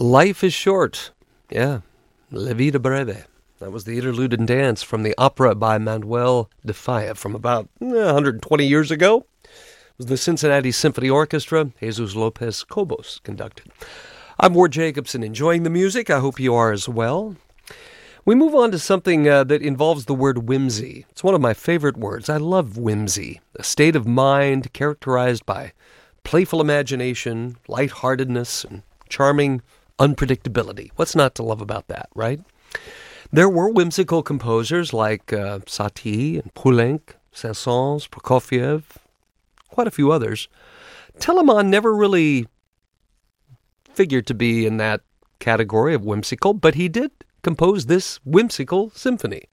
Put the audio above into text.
Life is short. Yeah, La Vida Breve. That was the interlude and dance from the opera by Manuel de Falla from about 120 years ago. It was the Cincinnati Symphony Orchestra. Jesus Lopez Cobos conducted. I'm Ward Jacobson, enjoying the music. I hope you are as well. We move on to something that involves the word whimsy. It's one of my favorite words. I love whimsy, a state of mind characterized by playful imagination, lightheartedness, and charming unpredictability. What's not to love about that, right? There were whimsical composers like Satie and Poulenc, Saint-Saëns, Prokofiev, quite a few others. Telemann never really figured to be in that category of whimsical, but he did compose this whimsical symphony.